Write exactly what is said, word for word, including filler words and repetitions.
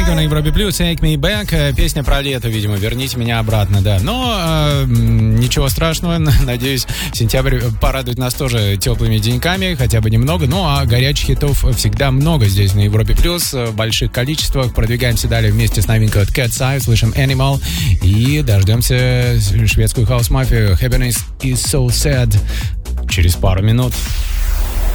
Диего на Европе Плюс, Take Me Back. Песня про лето, видимо, верните меня обратно, да. Но э, ничего страшного, надеюсь, сентябрь порадует нас тоже теплыми деньками, хотя бы немного. Ну, а горячих хитов всегда много здесь на Европе Плюс, в больших количествах. Продвигаемся далее вместе с новинкой от Cat's Eye, слышим Animal и дождемся шведскую хаус-мафию Happiness is so sad через пару минут.